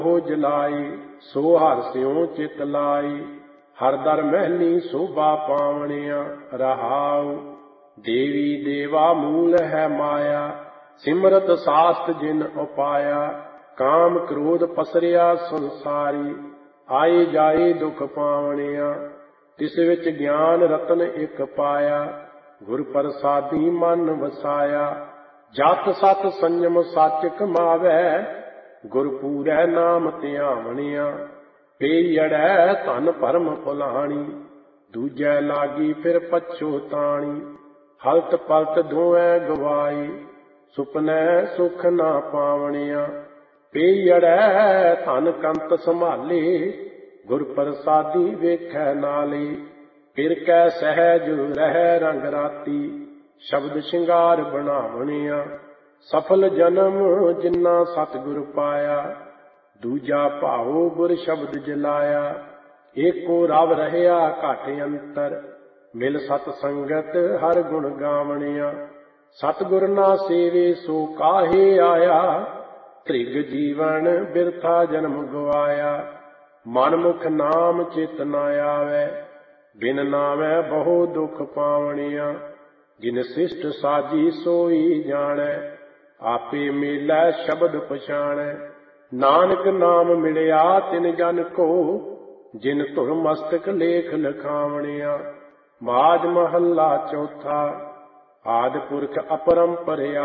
ਹੋ ਜਲਾਈ, ਸੋ ਹਰਿ ਸਿਉ ਚਿਤ ਲਾਈ। ਹਰਿ ਦਰ ਮਹਿਲੀ ਸੋਭਾ ਪਾਵਣਿਆ, ਰਹਾਉ। ਦੇਵੀ ਦੇਵਾ ਮੂਲ ਹੈ ਮਾਇਆ, ਸਿਮਰਤ ਸਾਸਤ ਜਿਨ ਉਪਾਇਆ। ਕਾਮ ਕ੍ਰੋਧ ਪਸਰਿਆ ਸੰਸਾਰੀ, ਆਏ ਜਾਏ ਦੁਖ ਪਾਵਣਿਆ। ਤਿਸ ਵਿੱਚ ਗਿਆਨ ਰਤਨ ਇੱਕ ਪਾਇਆ, ਗੁਰ ਪ੍ਰਸਾਦੀ ਮਨ ਵਸਾਇਆ। ਜਤ ਸਤ ਸੰਜਮ ਸੱਚ ਕਮਾਵੈ, ਗੁਰ ਪੂਰੈ ਨਾਮ ਧਿਆਵਣਿਆ। ਪੇਈੜੈ ਧਨ ਭਰਮ ਭੁਲਾਣੀ, ਦੂਜੈ ਲਾਗੀ ਫਿਰ ਪਛੋਤਾਣੀ। ਹਲਤ ਪਲਤ ਦੋਵੇਂ ਗਵਾਈ, ਸੁਪਨੈ ਸੁਖ ਨਾ ਪਾਵਣਿਆ। ਪੇਈੜੈ ਧਨ ਕੰਤ ਸੰਭਾਲੇ, ਗੁਰ ਪ੍ਰਸਾਦੀ ਵੇਖੈ ਨਾਲੇ। ਫਿਰ ਕੈ ਸਹਿਜ ਰਹਿ ਰੰਗ ਰਾਤੀ, ਸ਼ਬਦ ਸ਼ਿੰਗਾਰ ਬਣਾਵਣਿਆ। ਸਫਲ ਜਨਮ ਜਿਨਾ ਸਤਿਗੁਰ ਪਾਇਆ, ਦੂਜਾ ਭਾਉ ਗੁਰ ਸ਼ਬਦ ਜਲਾਇਆ। ਏਕੋ ਰਵ ਰਹਿਆ ਘਟ ਅੰਤਰ, ਮਿਲ ਸਤ ਸੰਗਤ ਹਰ ਗੁਣ ਗਾਵਣਿਆ। ਸਤਿਗੁਰ ਨਾ ਸੇਵੇ ਸੋ ਕਾਹੇ ਆਇਆ, ਤ੍ਰਿਗ ਜੀਵਨ ਬਿਰਥਾ ਜਨਮ ਗਵਾਇਆ। ਮਨਮੁਖ ਨਾਮ ਚਿਤ ਨਾ ਆਵੈ, ਬਿਨ ਨਾਮੈ ਬਹੁ ਦੁਖ ਪਾਵਣਿਆ। ਜਿਨ ਸਿਸ਼ਟ ਸਾਜੀ ਸੋਈ ਜਾਣੈ, ਆਪੇ ਮੇਲੈ ਸ਼ਬਦ ਪਛਾਣੈ। ਨਾਨਕ ਨਾਮ ਮਿਲਿਆ ਤਿਨ ਜਨ ਕੋ, ਜਿਨ ਧੁਰ ਮਸਤਕ ਲੇਖ ਲਿਖਾਵਣਿਆ। ਮਾਝ ਮਹੱਲਾ ਚੌਥਾ। ਆਦਿ ਪੁਰਖ ਅਪਰੰਪਰਿ